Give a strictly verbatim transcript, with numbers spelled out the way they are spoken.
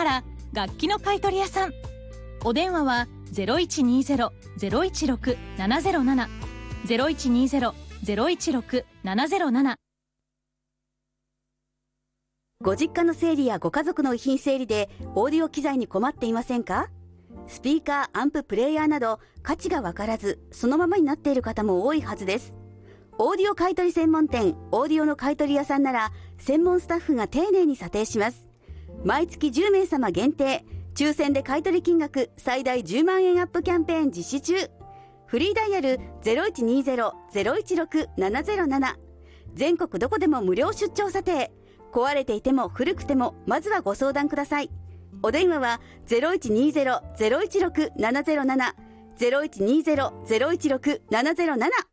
なら楽器の買取屋さん。お電話は ゼロいちにゼロ ゼロいちろく ななゼロなな ゼロいちにゼロ ゼロいちろく ななゼロなな。 ご実家の整理やご家族の遺品整理でオーディオ機材に困っていませんか？スピーカー、アンプ、プレイヤーなど価値がわからずそのままになっている方も多いはずです。オーディオ買取専門店オーディオの買取屋さんなら専門スタッフが丁寧に査定します。毎月じゅうめいさま限定、抽選で買取金額最大じゅうまんえんアップキャンペーン実施中。フリーダイヤル ゼロいちにゼロ ゼロいちろく ななゼロなな。全国どこでも無料出張査定。壊れていても古くてもまずはご相談ください。お電話は ゼロいちにゼロ ゼロいちろく ななゼロなな ゼロいちにゼロ ゼロいちろく ななゼロなな。